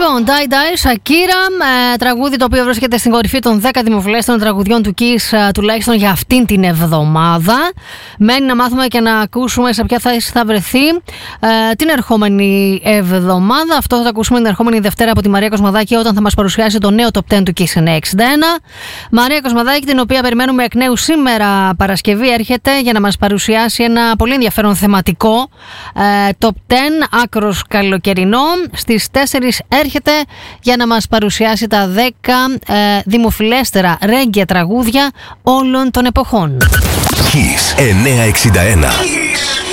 Λοιπόν, Die Die, Σακύρα, τραγούδι το οποίο βρίσκεται στην κορυφή των 10 δημοφιλέστερων τραγουδιών του Kiss, τουλάχιστον για αυτήν την εβδομάδα. Μένει να μάθουμε και να ακούσουμε σε ποια θέση θα βρεθεί την ερχόμενη εβδομάδα. Αυτό θα το ακούσουμε την ερχόμενη Δευτέρα από τη Μαρία Κοσμαδάκη, όταν θα μας παρουσιάσει το νέο Top 10 του Kiss 961. Μαρία Κοσμαδάκη, την οποία περιμένουμε εκ νέου σήμερα Παρασκευή, έρχεται για να μας παρουσιάσει ένα πολύ ενδιαφέρον θεματικό Top 10, άκρος καλοκαιρινό. Στις 4 έρχεται για να μας παρουσιάσει τα 10 δημοφιλέστερα ρέγγια τραγούδια όλων των εποχών. Kiss 961.